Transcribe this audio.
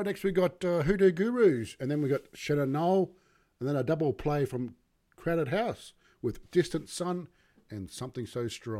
right next we got Hoodoo Gurus, and then we got Shadow Knoll, and then a double play from Crowded House with Distant Sun and Something So Strong.